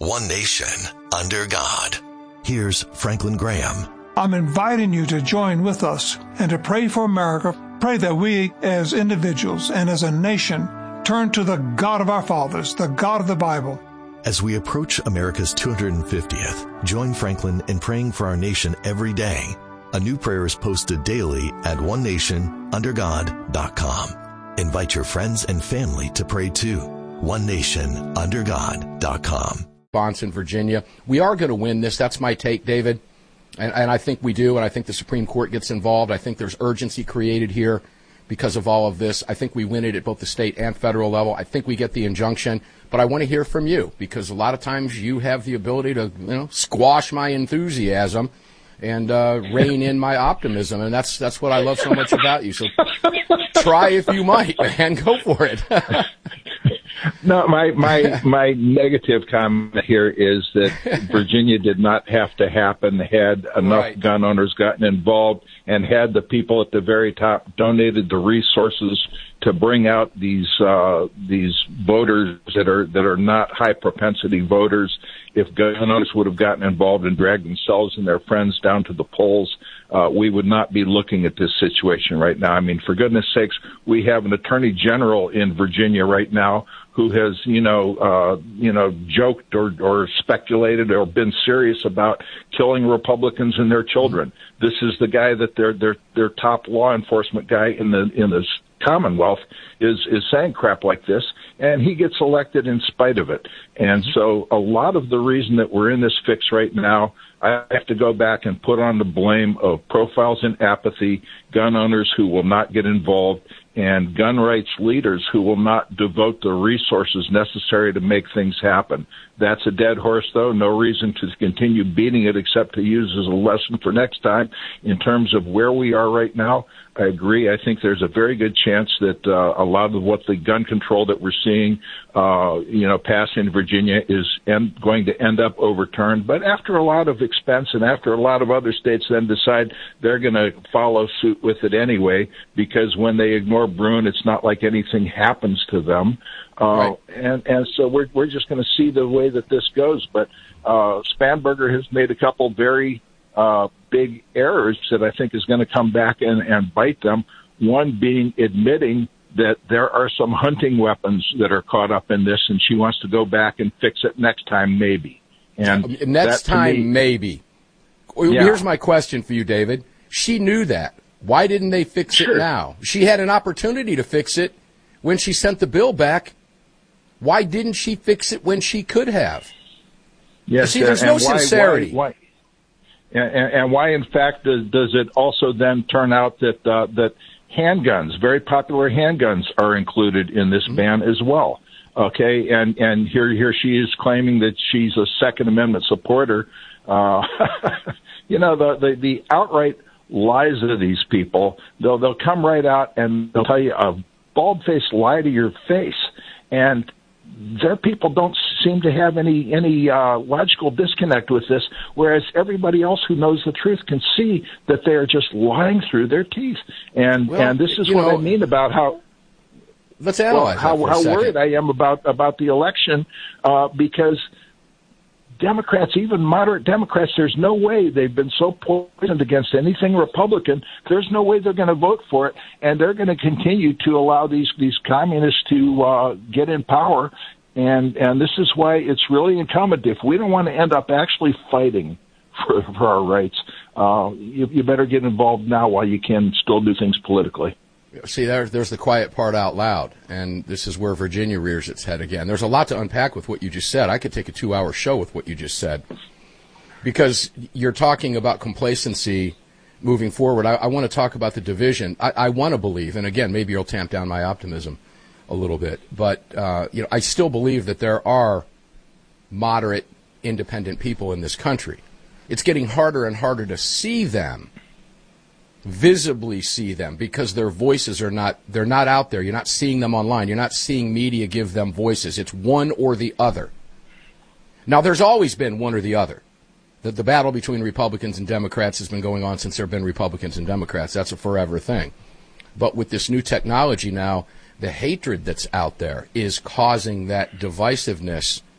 one nation, under God. Here's Franklin Graham. I'm inviting you to join with us and to pray for America. Pray that we as individuals and as a nation turn to the God of our fathers, the God of the Bible. As we approach America's 250th, join Franklin in praying for our nation every day. A new prayer is posted daily at onenationundergod.com. Invite your friends and family to pray too. onenationundergod.com. In Virginia. We are going to win this. That's my take, David. And I think we do, and I think the Supreme Court gets involved. I think there's urgency created here because of all of this. I think we win it at both the state and federal level. I think we get the injunction. But I want to hear from you, because a lot of times you have the ability to, squash my enthusiasm and rein in my optimism, and that's what I love so much about you. So try if you might, man. Go for it. No, my negative comment here is that Virginia did not have to happen. Had enough gun owners gotten involved, and had the people at the very top donated the resources to bring out these voters that are not high propensity voters. If gun owners would have gotten involved and dragged themselves and their friends down to the polls, we would not be looking at this situation right now. I mean, for goodness sakes, we have an attorney general in Virginia right now who has, joked or speculated or been serious about killing Republicans and their children. This is the guy that their top law enforcement guy in the Commonwealth is saying crap like this, and he gets elected in spite of it. And so a lot of the reason that we're in this fix right now, I have to go back and put on the blame of profiles in apathy, gun owners who will not get involved, and gun rights leaders who will not devote the resources necessary to make things happen. That's a dead horse, though. No reason to continue beating it except to use as a lesson for next time. In terms of where we are right now, I agree. I think there's a very good chance that a lot of what the gun control that we're seeing, pass in Virginia is going to end up overturned. But after a lot of expense and after a lot of other states then decide they're going to follow suit with it anyway, because when they ignore Bruen, it's not like anything happens to them. Right. And so we're just going to see the way that this goes. But Spanberger has made a couple very big errors that I think is going to come back and bite them. One being admitting that there are some hunting weapons that are caught up in this, and she wants to go back and fix it next time, maybe. And next time, maybe. Yeah. Here's my question for you, David. She knew that. Why didn't they fix it now? She had an opportunity to fix it when she sent the bill back. Why didn't she fix it when she could have? Yes, you see, there's no sincerity. Why? And why, in fact, does it also then turn out that handguns, very popular handguns, are included in this ban as well? Okay, and here she is claiming that she's a Second Amendment supporter. The outright lies of these people. They'll come right out and they'll tell you a bald-faced lie to your face, and their people don't seem to have any logical disconnect with this, whereas everybody else who knows the truth can see that they are just lying through their teeth. And this is what I mean about how. Let's analyze how worried I am about the election, because Democrats, even moderate Democrats, there's no way they've been so poisoned against anything Republican. There's no way they're going to vote for it, and they're going to continue to allow these communists to get in power. And this is why it's really incumbent, if we don't want to end up actually fighting for our rights, you better get involved now while you can still do things politically. See, there's the quiet part out loud, and this is where Virginia rears its head again. There's a lot to unpack with what you just said. I could take a 2-hour show with what you just said, because you're talking about complacency moving forward. I want to talk about the division. I want to believe, and again, maybe you'll tamp down my optimism a little bit, but I still believe that there are moderate, independent people in this country. It's getting harder and harder to see them, visibly see them, because their voices they're not out there. You're not seeing them online. You're not seeing media give them voices. It's one or the other. Now, there's always been one or the other. The battle between Republicans and Democrats has been going on since there have been Republicans and Democrats. That's a forever thing. But with this new technology now, the hatred that's out there is causing that divisiveness